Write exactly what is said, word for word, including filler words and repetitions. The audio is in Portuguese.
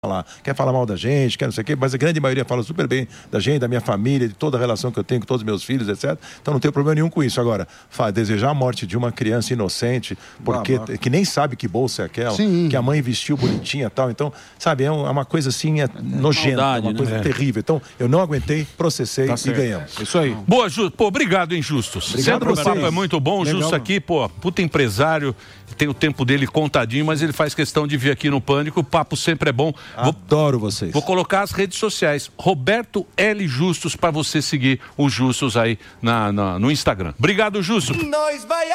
falar, quer falar mal da gente, quer não sei o quê, mas a grande maioria fala super bem da gente, da minha família, de toda a relação que eu tenho com todos os meus filhos, etcétera. Então não tenho problema nenhum com isso. Agora, desejar a morte de uma criança inocente, porque ah, que nem sabe que bolsa é aquela, Sim. que a mãe vestiu bonitinha e tal. Então, sabe, é uma coisa assim, é nojenta, Maldade, uma coisa né? terrível. Então, eu não aguentei, processei tá e ganhamos. Isso aí. Boa, Justo. Pô, obrigado, hein, Justus. Obrigado Sempre o papo é muito bom. O Justus aqui, pô, puta empresário, tem o tempo dele contadinho, mas ele faz questão de vir aqui no Pânico. O papo sempre é bom. Adoro você. Vocês. Vou colocar as redes sociais. Roberto L. Justus, para você seguir o Justus aí na, na, no Instagram. Obrigado, Justus. Nós vai